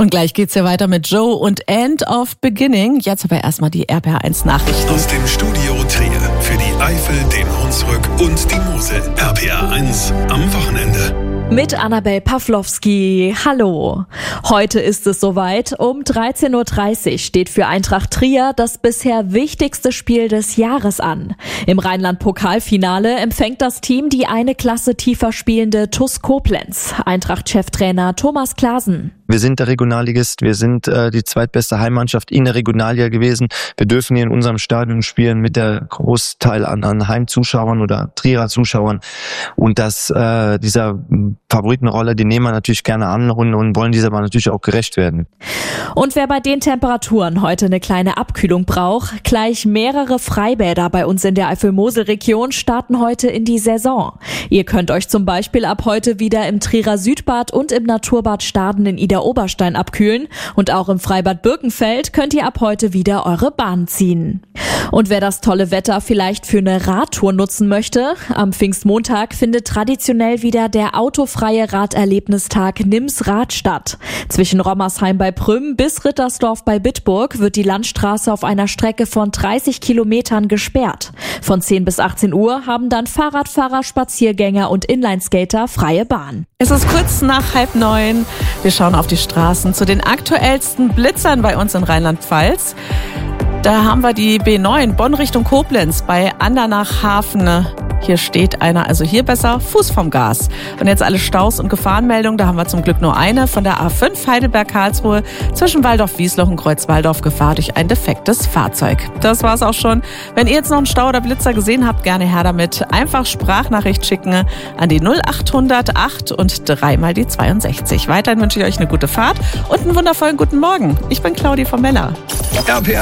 Und gleich geht's ja weiter mit Joe und End of Beginning. Jetzt aber erstmal die RPA1 Nachrichten. Aus dem Studio Trier für die Eifel, den Hunsrück und die Mosel. RPA1 am Wochenende. Mit Annabel Pawlowski. Hallo. Heute ist es soweit. Um 13.30 Uhr steht für Eintracht Trier das bisher wichtigste Spiel des Jahres an. Im Rheinland-Pokalfinale empfängt das Team die eine Klasse tiefer spielende TuS Koblenz. Eintracht-Cheftrainer Thomas Klaasen. Wir sind der Regionalligist, wir sind die zweitbeste Heimmannschaft in der Regionalliga gewesen. Wir dürfen hier in unserem Stadion spielen mit der Großteil an Heimzuschauern oder Trierer Zuschauern. Und dieser Favoritenrolle, die nehmen wir natürlich gerne an und wollen dieser aber natürlich auch gerecht werden. Und wer bei den Temperaturen heute eine kleine Abkühlung braucht, gleich mehrere Freibäder bei uns in der Eifel-Mosel-Region starten heute in die Saison. Ihr könnt euch zum Beispiel ab heute wieder im Trierer Südbad und im Naturbad Staden in Idar-Oberstein abkühlen. Und auch im Freibad Birkenfeld könnt ihr ab heute wieder eure Bahn ziehen. Und wer das tolle Wetter vielleicht für eine Radtour nutzen möchte, am Pfingstmontag findet traditionell wieder der autofreie Raderlebnistag Nims Rad statt. Zwischen Rommersheim bei Prüm bis Rittersdorf bei Bitburg wird die Landstraße auf einer Strecke von 30 Kilometern gesperrt. Von 10 bis 18 Uhr haben dann Fahrradfahrer, Spaziergänger und Inlineskater freie Bahn. Es ist kurz nach 8:30. Wir schauen auf die Straßen zu den aktuellsten Blitzern bei uns in Rheinland-Pfalz. Da haben wir die B9 Bonn Richtung Koblenz bei Andernach-Hafen. Hier steht einer, also hier besser Fuß vom Gas. Und jetzt alle Staus und Gefahrenmeldungen, da haben wir zum Glück nur eine. Von der A5 Heidelberg-Karlsruhe zwischen Waldorf-Wiesloch und Kreuzwaldorf Gefahr durch ein defektes Fahrzeug. Das war's auch schon. Wenn ihr jetzt noch einen Stau oder Blitzer gesehen habt, gerne her damit. Einfach Sprachnachricht schicken an die 0800 8 und 3 mal die 62. Weiterhin wünsche ich euch eine gute Fahrt und einen wundervollen guten Morgen. Ich bin Claudi von Meller. RPA